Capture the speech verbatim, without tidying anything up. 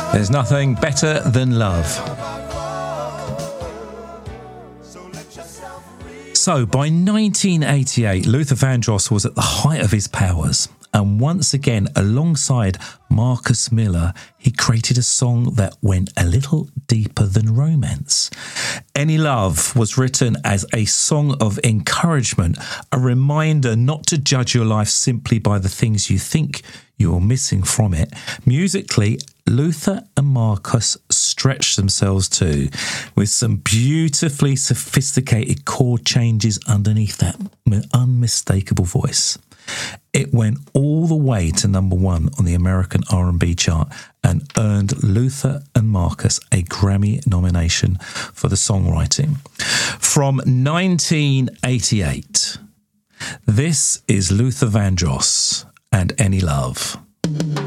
There's nothing better than love. So, by nineteen eighty-eight, Luther Vandross was at the height of his powers. And once again, alongside Marcus Miller, he created a song that went a little deeper than romance. Any Love was written as a song of encouragement, a reminder not to judge your life simply by the things you think you're missing from it. Musically, Luther and Marcus stretched themselves too, with some beautifully sophisticated chord changes underneath that unmistakable voice. It went all the way to number one on the American R and B chart and earned Luther and Marcus a Grammy nomination for the songwriting. From nineteen eighty-eight, this is Luther Vandross and Any Love.